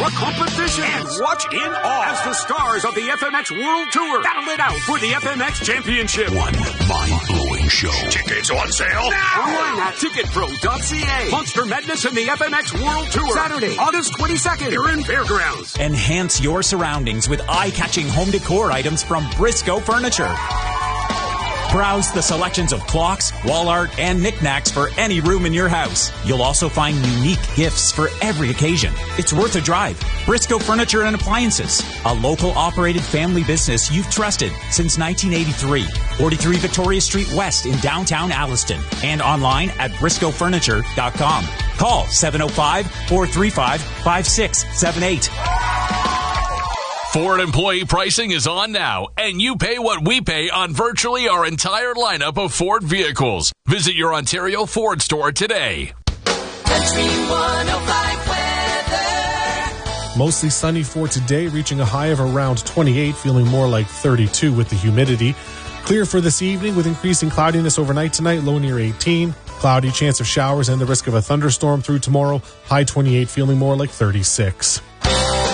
truck competition. And watch in awe as the stars of the FMX World Tour battle it out for the FMX Championship. One mind-blowing show. Tickets on sale now. Online at ticketpro.ca. Monster Madness and the FMX World Tour. Saturday, August 22nd. Here in Fairgrounds. Enhance your surroundings with eye-catching home decor items from Briscoe Furniture. Browse the selections of clocks, wall art, and knickknacks for any room in your house. You'll also find unique gifts for every occasion. It's worth a drive. Briscoe Furniture and Appliances, a local operated family business you've trusted since 1983. 43 Victoria Street West in downtown Alliston and online at briscoefurniture.com. Call 705-435-5678. Ford employee pricing is on now, and you pay what we pay on virtually our entire lineup of Ford vehicles. Visit your Ontario Ford store today. Country 105 weather. Mostly sunny for today, reaching a high of around 28, feeling more like 32 with the humidity. Clear for this evening with increasing cloudiness overnight tonight, low near 18. Cloudy, chance of showers and the risk of a thunderstorm through tomorrow, high 28, feeling more like 36.